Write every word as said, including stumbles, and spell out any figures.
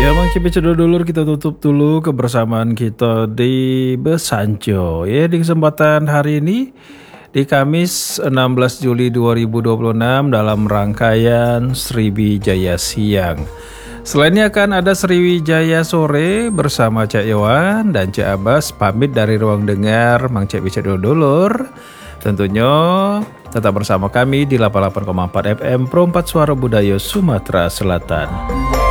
Ya Mang Cipicu dulur kita tutup dulu kebersamaan kita di Besanjo ya di kesempatan hari ini di Kamis enam belas Juli dua ribu dua puluh enam dalam rangkaian Sriwijaya Siang. Selainnya akan ada Sriwijaya Sore bersama Cak Yowan dan Cak Abbas pamit dari ruang dengar Mang Cipicu dulur. Tentunya tetap bersama kami di delapan puluh delapan koma empat F M Perempat Suara Budaya Sumatera Selatan.